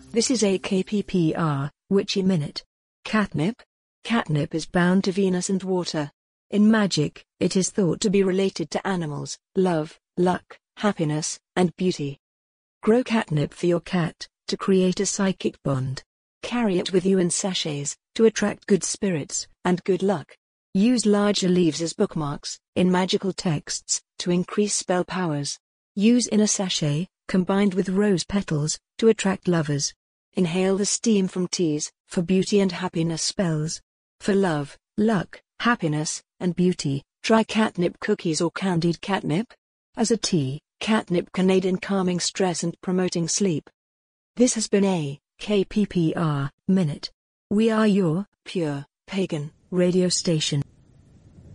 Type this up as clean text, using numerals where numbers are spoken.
This is a KPPR, Witchy Minute. Catnip? Catnip is bound to Venus and water. In magic, it is thought to be related to animals, love, luck, happiness, and beauty. Grow catnip for your cat, to create a psychic bond. Carry it with you in sachets, to attract good spirits, and good luck. Use larger leaves as bookmarks, in magical texts, to increase spell powers. Use in a sachet, combined with rose petals, to attract lovers. Inhale the steam from teas, for beauty and happiness spells. For love, luck, happiness, and beauty, try catnip cookies or candied catnip. As a tea, catnip can aid in calming stress and promoting sleep. This has been a KPPR Minute. We are your pure pagan radio station.